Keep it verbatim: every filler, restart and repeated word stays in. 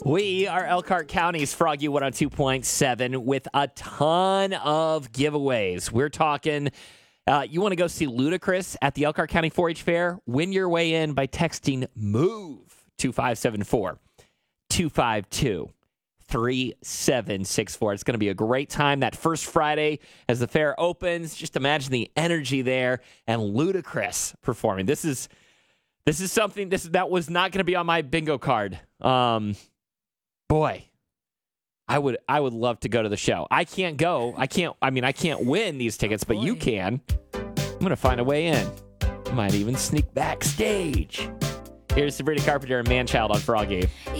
We are Elkhart County's Froggy one oh two point seven with a ton of giveaways. We're talking, uh, you want to go see Ludacris at the Elkhart County four H Fair? Win your way in by texting MOVE to five seven four, two five two, three seven six four. It's going to be a great time that first Friday as the fair opens. Just imagine the energy there and Ludacris performing. This is this is something this that was not going to be on my bingo card. Um, boy, I would I would love to go to the show. I can't go. I can't. I mean, I can't win these tickets, but you can. I'm going to find a way in. Might even sneak backstage. Here's Sabrina Carpenter and Manchild on Froggy.